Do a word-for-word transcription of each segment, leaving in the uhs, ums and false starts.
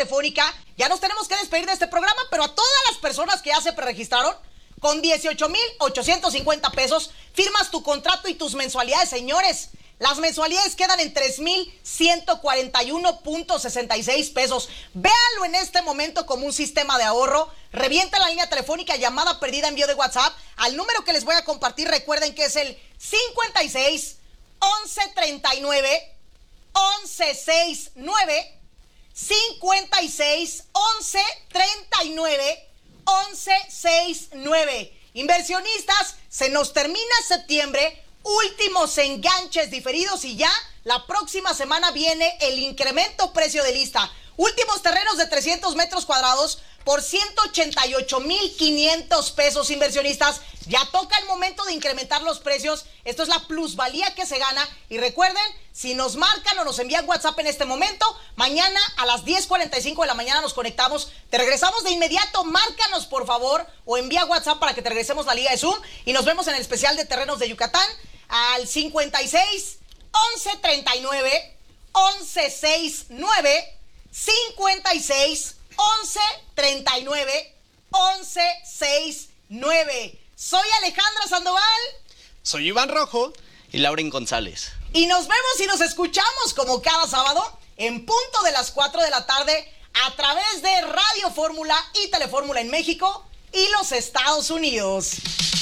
telefónica. Ya nos tenemos que despedir de este programa, pero a todas las personas que ya se preregistraron, con dieciocho mil ochocientos cincuenta pesos, firmas tu contrato y tus mensualidades, señores. Las mensualidades quedan en tres mil ciento cuarenta y uno punto sesenta y seis pesos. Véanlo en este momento como un sistema de ahorro. Revienta la línea telefónica, llamada perdida, envío de WhatsApp al número que les voy a compartir. Recuerden que es el cincuenta y seis, once treinta y nueve, once sesenta y nueve, cincuenta y seis, once treinta y nueve, once sesenta y nueve. Inversionistas, se nos termina septiembre. Últimos enganches diferidos y ya la próxima semana viene el incremento precio de lista. Últimos terrenos de trescientos metros cuadrados por ciento ochenta y ocho mil quinientos pesos, inversionistas. Ya toca el momento de incrementar los precios. Esto es la plusvalía que se gana. Y recuerden, si nos marcan o nos envían WhatsApp en este momento, mañana a las diez cuarenta y cinco de la mañana nos conectamos. Te regresamos de inmediato. Márcanos, por favor, o envía WhatsApp para que te regresemos la liga de Zoom. Y nos vemos en el especial de terrenos de Yucatán al cincuenta y seis, once treinta y nueve, once sesenta y nueve, cincuenta y seis, once treinta y nueve, once sesenta y nueve. Soy Alejandra Sandoval. Soy Iván Rojo. Y Lauren González. Y nos vemos y nos escuchamos como cada sábado en punto de las cuatro de la tarde a través de Radio Fórmula y Telefórmula en México y los Estados Unidos.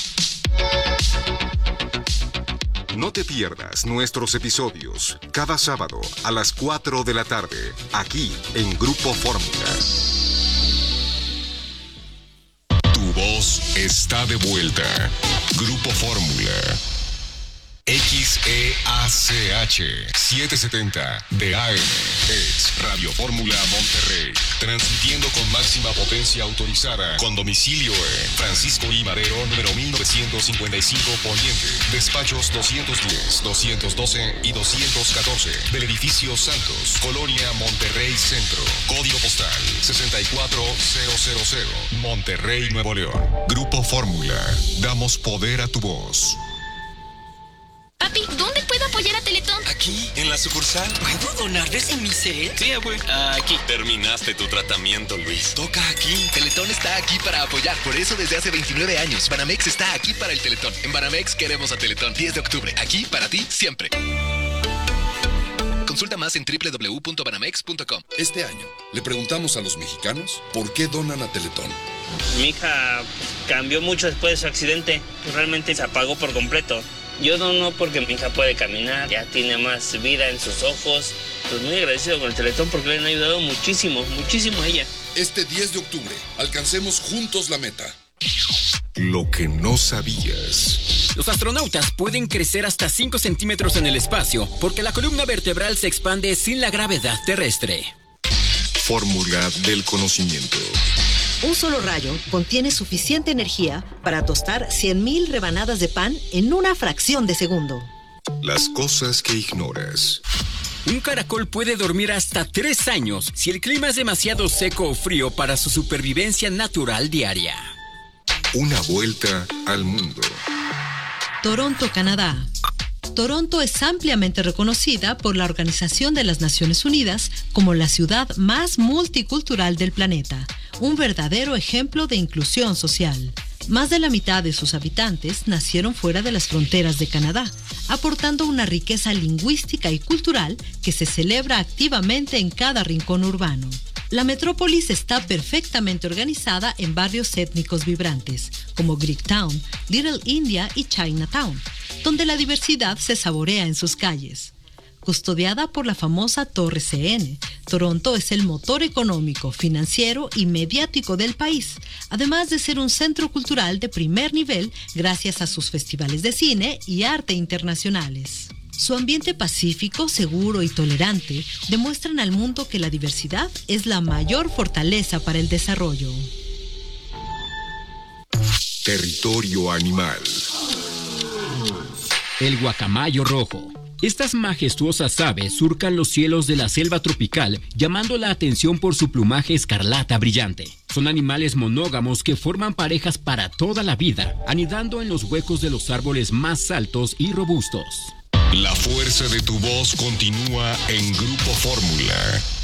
No te pierdas nuestros episodios cada sábado a las cuatro de la tarde, aquí en Grupo Fórmula. Tu voz está de vuelta. Grupo Fórmula. X E A C H setecientos setenta de A M es Radio Fórmula Monterrey, transmitiendo con máxima potencia autorizada, con domicilio en Francisco I. Madero, número mil novecientos cincuenta y cinco Poniente, despachos doscientos diez, doscientos doce y doscientos catorce, del edificio Santos, Colonia Monterrey Centro, código postal sesenta y cuatro mil, Monterrey, Nuevo León. Grupo Fórmula, damos poder a tu voz. Papi, ¿dónde puedo apoyar a Teletón? Aquí, en la sucursal. ¿Puedo donar desde mi set? Sí, abue. Aquí. Terminaste tu tratamiento, Luis. Toca aquí. Teletón está aquí para apoyar. Por eso desde hace veintinueve años, Banamex está aquí para el Teletón. En Banamex queremos a Teletón. diez de octubre. Aquí para ti, siempre. Consulta más en doble u doble u doble u punto banamex punto com. Este año, le preguntamos a los mexicanos por qué donan a Teletón. Mi hija cambió mucho después de su accidente. Realmente se apagó por completo. Yo dono porque mi hija puede caminar, ya tiene más vida en sus ojos. Pues muy agradecido con el Teletón porque le han ayudado muchísimo, muchísimo a ella. Este diez de octubre, alcancemos juntos la meta. Lo que no sabías. Los astronautas pueden crecer hasta cinco centímetros en el espacio porque la columna vertebral se expande sin la gravedad terrestre. Fórmula del conocimiento. Un solo rayo contiene suficiente energía para tostar cien mil rebanadas de pan en una fracción de segundo. Las cosas que ignoras. Un caracol puede dormir hasta tres años si el clima es demasiado seco o frío para su supervivencia natural diaria. Una vuelta al mundo. Toronto, Canadá. Toronto es ampliamente reconocida por la Organización de las Naciones Unidas como la ciudad más multicultural del planeta, un verdadero ejemplo de inclusión social. Más de la mitad de sus habitantes nacieron fuera de las fronteras de Canadá, aportando una riqueza lingüística y cultural que se celebra activamente en cada rincón urbano. La metrópolis está perfectamente organizada en barrios étnicos vibrantes, como Greektown, Little India y Chinatown, donde la diversidad se saborea en sus calles. Custodiada por la famosa Torre C N, Toronto es el motor económico, financiero y mediático del país, además de ser un centro cultural de primer nivel gracias a sus festivales de cine y arte internacionales. Su ambiente pacífico, seguro y tolerante demuestran al mundo que la diversidad es la mayor fortaleza para el desarrollo. Territorio animal. El guacamayo rojo. Estas majestuosas aves surcan los cielos de la selva tropical, llamando la atención por su plumaje escarlata brillante. Son animales monógamos que forman parejas para toda la vida, anidando en los huecos de los árboles más altos y robustos. La fuerza de tu voz continúa en Grupo Fórmula.